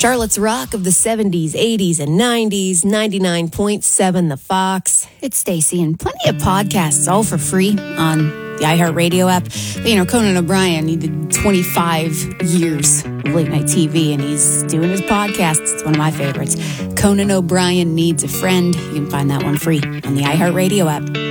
Charlotte's Rock of the 70s, 80s, and 90s, 99.7 The Fox. It's Stacey, and plenty of podcasts, all for free on the iHeartRadio app. But, Conan O'Brien, he did 25 years of late night TV, and he's doing his podcast. It's one of my favorites. Conan O'Brien Needs a Friend. You can find that one free on the iHeartRadio app.